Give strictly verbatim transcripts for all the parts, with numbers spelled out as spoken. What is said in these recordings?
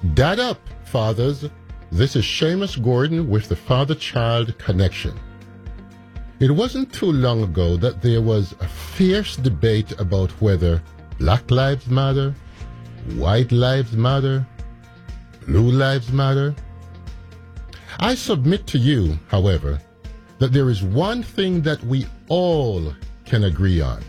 Dad up, fathers. This is Seamus Gordon with the Father-Child Connection. It wasn't too long ago that there was a fierce debate about whether Black Lives Matter, White Lives Matter, Blue Lives Matter. I submit to you, however, that there is one thing that we all can agree on.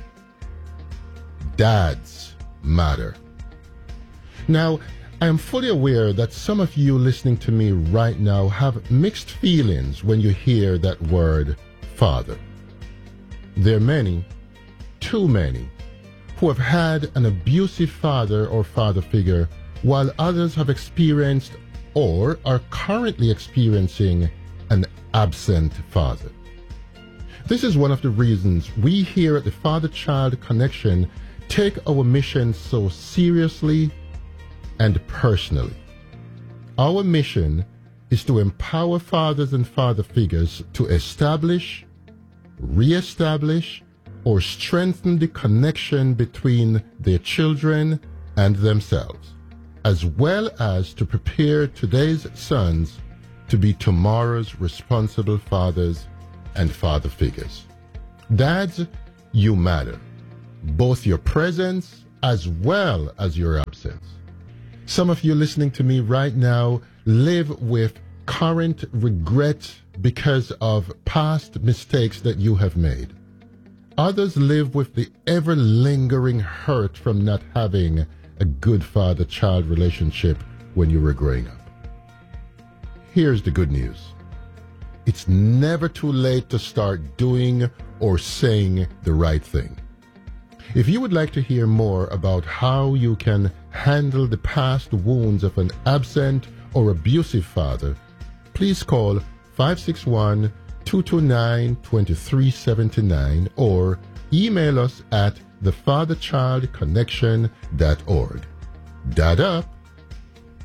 Dads matter. Now, I am fully aware that some of you listening to me right now have mixed feelings when you hear that word, father. There are many, too many, who have had an abusive father or father figure, while others have experienced or are currently experiencing an absent father. This is one of the reasons we here at the Father-Child Connection take our mission so seriously and personally. Our mission is to empower fathers and father figures to establish, re-establish, or strengthen the connection between their children and themselves, as well as to prepare today's sons to be tomorrow's responsible fathers and father figures. Dads, you matter, both your presence as well as your absence. Some of you listening to me right now live with current regret because of past mistakes that you have made. Others live with the ever-lingering hurt from not having a good father-child relationship when you were growing up. Here's the good news. It's never too late to start doing or saying the right thing. If you would like to hear more about how you can handle the past wounds of an absent or abusive father, please call five six one, two two nine, two three seven nine or email us at the father child connection dot org. Dad up!